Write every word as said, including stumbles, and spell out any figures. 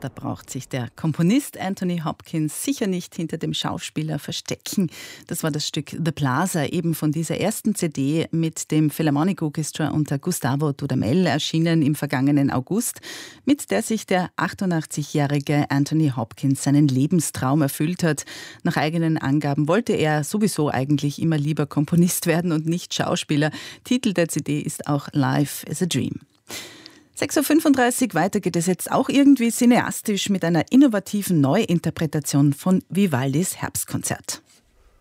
Da braucht sich der Komponist Anthony Hopkins sicher nicht hinter dem Schauspieler verstecken. Das war das Stück The Plaza, eben von dieser ersten C D mit dem Philharmonic Orchestra unter Gustavo Dudamel, erschienen im vergangenen August, mit der sich der achtundachtzigjährige Anthony Hopkins seinen Lebenstraum erfüllt hat. Nach eigenen Angaben wollte er sowieso eigentlich immer lieber Komponist werden und nicht Schauspieler. Titel der C D ist auch Life is a Dream. sechs Uhr fünfunddreißig, weiter geht es jetzt auch irgendwie cineastisch mit einer innovativen Neuinterpretation von Vivaldis Herbstkonzert.